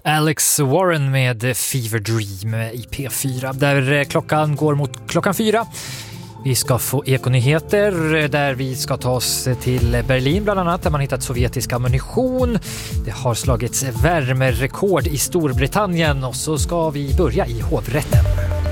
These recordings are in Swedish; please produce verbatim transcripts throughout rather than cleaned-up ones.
Alex Warren med Fever Dream i P fyra, där klockan går mot klockan fyra. Vi ska få ekonyheter där vi ska ta oss till Berlin bland annat, där man hittat sovjetisk ammunition. Det har slagits värmerekord i Storbritannien, och så ska vi börja i hovrätten.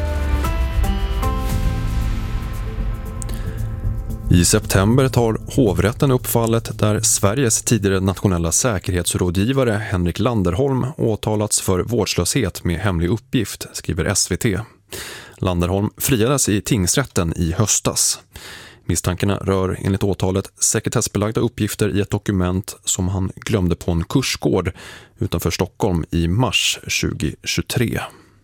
I september tar hovrätten upp fallet där Sveriges tidigare nationella säkerhetsrådgivare Henrik Landerholm åtalats för vårdslöshet med hemlig uppgift, skriver S V T. Landerholm friades i tingsrätten i höstas. Misstankarna rör enligt åtalet sekretessbelagda uppgifter i ett dokument som han glömde på en kursgård utanför Stockholm i mars tjugohundratjugotre.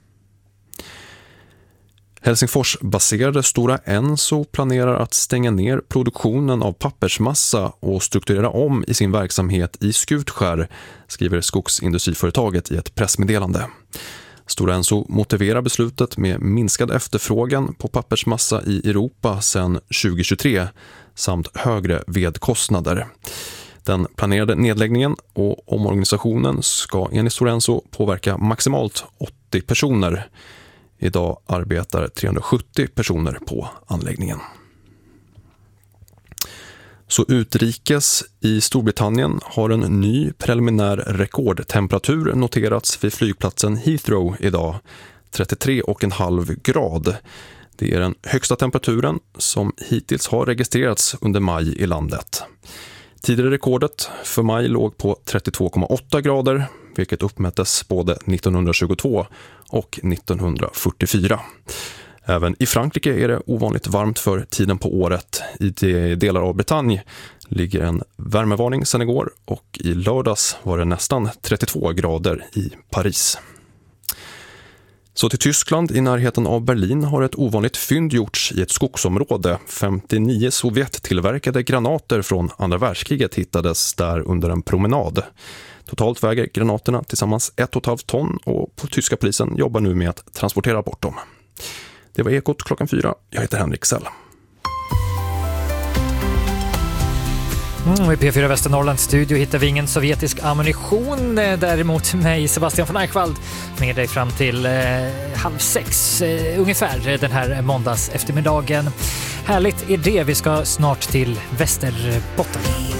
Helsingfors-baserade Stora Enso planerar att stänga ner produktionen av pappersmassa och strukturera om i sin verksamhet i Skutskär, skriver skogsindustriföretaget i ett pressmeddelande. Stora Enso motiverar beslutet med minskad efterfrågan på pappersmassa i Europa sedan tjugohundratjugotre samt högre vedkostnader. Den planerade nedläggningen och omorganisationen ska enligt Stora Enso påverka maximalt åttio personer. Idag arbetar trehundrasjuttio personer på anläggningen. Så utrikes i Storbritannien har en ny preliminär rekordtemperatur noterats vid flygplatsen Heathrow idag, trettiotre komma fem grad. Det är den högsta temperaturen som hittills har registrerats under maj i landet. Tidigare rekordet för maj låg på trettiotvå komma åtta grader, vilket uppmättes både nittonhundratjugotvå och nittonhundrafyrtiofyra. Även i Frankrike är det ovanligt varmt för tiden på året. I de delar av Bretagne ligger en värmevarning sedan igår, och i lördags var det nästan trettiotvå grader i Paris. Så till Tyskland, i närheten av Berlin, har ett ovanligt fynd gjorts i ett skogsområde. femtionio Sovjet-tillverkade granater från andra världskriget hittades där under en promenad. Totalt väger granaterna tillsammans ett och ett halvt ton, och på tyska polisen jobbar nu med att transportera bort dem. Det var Ekot klockan fyra. Jag heter Henrik Sell. Mm, I P fyra Västernorrlands studio hittar vi ingen sovjetisk ammunition. Däremot mig, Sebastian von Eichwald, med dig fram till eh, halv sex eh, ungefär den här måndags eftermiddagen. Härligt är det. Vi ska snart till Västerbotten.